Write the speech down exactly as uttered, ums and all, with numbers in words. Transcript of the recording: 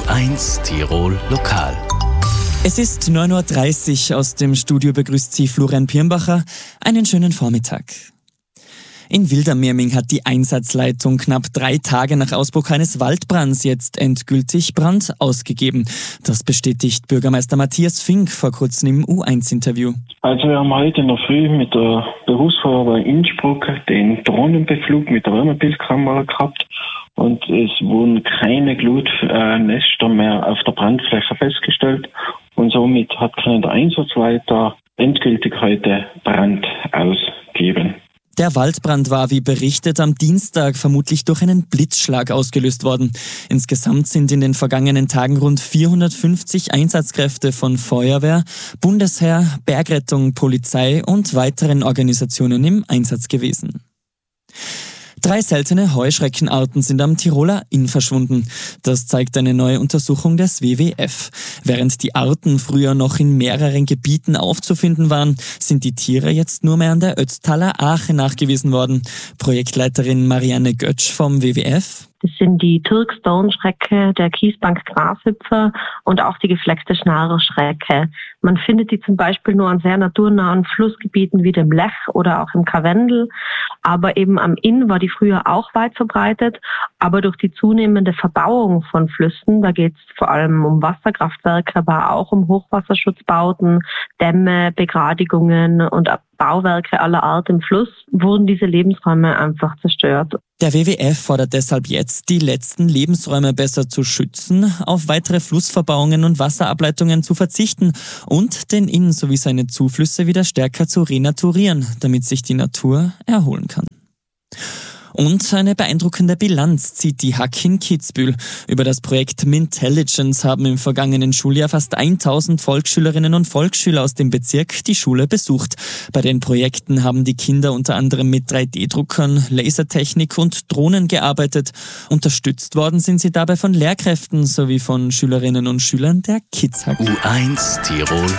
eins Tirol Lokal. Es ist neun Uhr dreißig, aus dem Studio begrüßt Sie Florian Pirnbacher. Einen schönen Vormittag. In Wildermirming hat die Einsatzleitung knapp drei Tage nach Ausbruch eines Waldbrands jetzt endgültig Brand ausgegeben. Das bestätigt Bürgermeister Matthias Fink vor kurzem im U eins Interview. Also wir haben heute in der Früh mit der Berufsfeuerwehr Innsbruck den Drohnenbeflug mit der Wärmebildkamera gehabt und es wurden keine Glutnester mehr auf der Brandfläche festgestellt und somit hat können der Einsatzleiter endgültig heute Brand ausgeben. Der Waldbrand war, wie berichtet, am Dienstag vermutlich durch einen Blitzschlag ausgelöst worden. Insgesamt sind in den vergangenen Tagen rund vierhundertfünfzig Einsatzkräfte von Feuerwehr, Bundesheer, Bergrettung, Polizei und weiteren Organisationen im Einsatz gewesen. Drei seltene Heuschreckenarten sind am Tiroler Inn verschwunden. Das zeigt eine neue Untersuchung des W W F. Während die Arten früher noch in mehreren Gebieten aufzufinden waren, sind die Tiere jetzt nur mehr an der Ötztaler Ache nachgewiesen worden. Projektleiterin Marianne Götsch vom W W F. Das sind die Türkstone-Schrecke, der Kiesbank-Grashüpfer und auch die gefleckte Schnarrschrecke. Man findet die zum Beispiel nur an sehr naturnahen Flussgebieten wie dem Lech oder auch im Karwendel. Aber eben am Inn war die früher auch weit verbreitet. Aber durch die zunehmende Verbauung von Flüssen, da geht es vor allem um Wasserkraftwerke, aber auch um Hochwasserschutzbauten, Dämme, Begradigungen und Bauwerke aller Art im Fluss, wurden diese Lebensräume einfach zerstört. Der W W F fordert deshalb jetzt, die letzten Lebensräume besser zu schützen, auf weitere Flussverbauungen und Wasserableitungen zu verzichten und den Inn sowie seine Zuflüsse wieder stärker zu renaturieren, damit sich die Natur erholen kann. Und eine beeindruckende Bilanz zieht die H A K in Kitzbühel. Über das Projekt Mintelligence haben im vergangenen Schuljahr fast tausend Volksschülerinnen und Volksschüler aus dem Bezirk die Schule besucht. Bei den Projekten haben die Kinder unter anderem mit drei D Druckern, Lasertechnik und Drohnen gearbeitet. Unterstützt worden sind sie dabei von Lehrkräften sowie von Schülerinnen und Schülern der Kids H A K. U eins Tirol